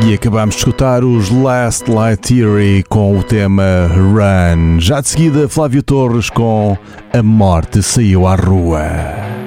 E acabamos de escutar os Last Light Theory com o tema Run. Já de seguida, Flávio Torres com A Morte Saiu à Rua.